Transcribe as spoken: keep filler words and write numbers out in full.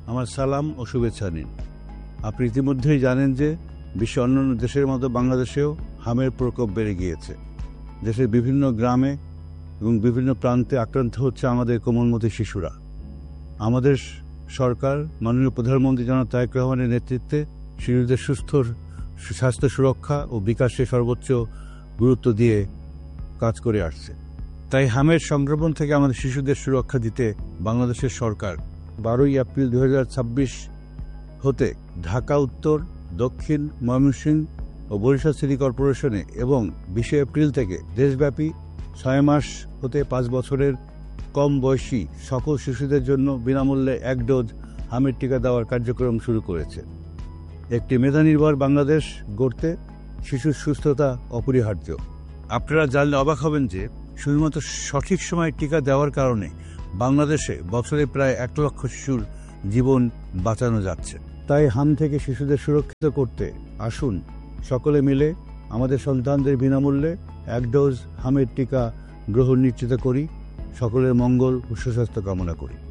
আমার সালাম ও শুভেচ্ছা নিন। আপনি ইতিমধ্যেই জানেন যে বিশ্বের অন্যান্য দেশের মতো বাংলাদেশেও হামের প্রকোপ বেড়ে গিয়েছে। দেশের বিভিন্ন গ্রামে এবং বিভিন্ন প্রান্তে আক্রান্ত হচ্ছে আমাদের কোমলমতি শিশুরা। আমাদের সরকার মাননীয় প্রধানমন্ত্রী জনাব তারেক রহমানের নেতৃত্বে শিশুদের সুস্থ স্বাস্থ্য সুরক্ষা ও বিকাশে সর্বোচ্চ গুরুত্ব দিয়ে কাজ করে আসছে। তাই হামের সংক্রমণ থেকে আমাদের শিশুদের সুরক্ষা দিতে বাংলাদেশের সরকার বারোই এপ্রিল দুই হাজার ছাব্বিশ হতে ঢাকা উত্তর, দক্ষিণ, ময়মনসিংহ ও বরিশাল সিটি কর্পোরেশনে এবং বিশে এপ্রিল থেকে দেশব্যাপী ছয় মাস হতে পাঁচ বছরের কম বয়সী সকল শিশুদের জন্য বিনামূল্যে এক ডোজ হামের টিকা দেওয়ার কার্যক্রম শুরু করেছে। একটি মেধানির্ভর বাংলাদেশ গড়তে শিশুর সুস্থতা অপরিহার্য। আপনারা জানলে অবাক হবেন যে শুধুমাত্র সঠিক সময়ে টিকা দেওয়ার কারণে বাংলাদেশে বছরে প্রায় এক লক্ষ শিশুর জীবন বাঁচানো যাচ্ছে। তাই হাম থেকে শিশুদের সুরক্ষিত করতে আসুন সকলে মিলে আমাদের সন্তানদের বিনামূল্যে এক ডোজ হামের টিকা গ্রহণ নিশ্চিত করি। সকলের মঙ্গল ও সুস্বাস্থ্য কামনা করি।